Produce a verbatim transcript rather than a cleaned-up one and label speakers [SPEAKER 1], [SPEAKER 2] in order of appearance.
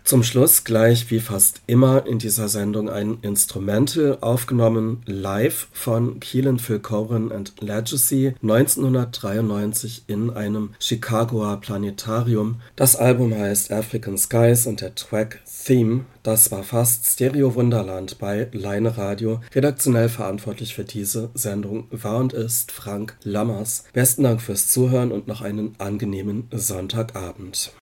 [SPEAKER 1] Zum Schluss gleich wie fast immer in dieser Sendung ein Instrumental, aufgenommen live von Keelan Phil Cohen and Legacy neunzehnhundertdreiundneunzig in einem Chicagoer Planetarium. Das Album heißt African Skies und der Track Theme, das war fast Stereo Wunderland bei Leine Radio. Redaktionell verantwortlich für diese Sendung war und ist Frank Lammers. Besten Dank fürs Zuhören und noch einen angenehmen Sonntagabend.